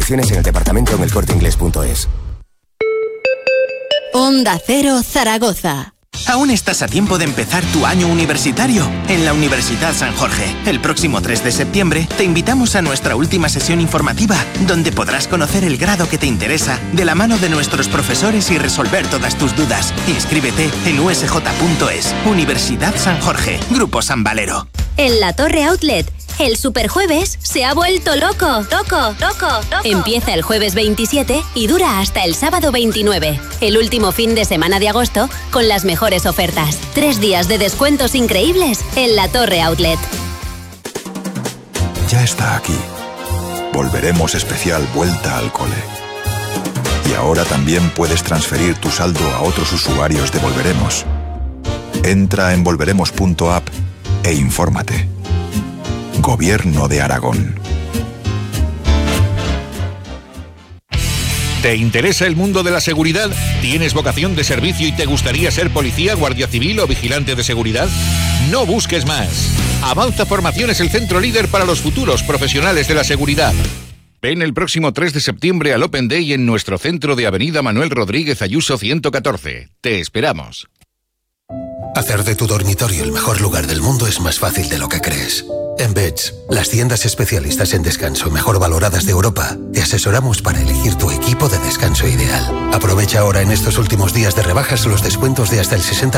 Condiciones en el departamento en elcorteinglés.es. Onda Cero Zaragoza. Aún estás a tiempo de empezar tu año universitario en la Universidad San Jorge. El próximo 3 de septiembre te invitamos a nuestra última sesión informativa, donde podrás conocer el grado que te interesa de la mano de nuestros profesores y resolver todas tus dudas. Inscríbete en usj.es. Universidad San Jorge, Grupo San Valero. En la Torre Outlet, el Superjueves se ha vuelto loco. Empieza el jueves 27 y dura hasta el sábado 29, el último fin de semana de agosto, con las mejores ofertas. 3 días de descuentos increíbles en la Torre Outlet. Ya está aquí. Volveremos especial Vuelta al Cole. Y ahora también puedes transferir tu saldo a otros usuarios de Volveremos. Entra en volveremos.app e infórmate. Gobierno de Aragón. ¿Te interesa el mundo de la seguridad? ¿Tienes vocación de servicio y te gustaría ser policía, guardia civil o vigilante de seguridad? No busques más. Avanza Formación es el centro líder para los futuros profesionales de la seguridad. Ven el próximo 3 de septiembre al Open Day en nuestro centro de Avenida Manuel Rodríguez Ayuso 114. Te esperamos. Hacer de tu dormitorio el mejor lugar del mundo es más fácil de lo que crees. En Beds, las tiendas especialistas en descanso mejor valoradas de Europa, te asesoramos para elegir tu equipo de descanso ideal. Aprovecha ahora en estos últimos días de rebajas los descuentos de hasta el 60%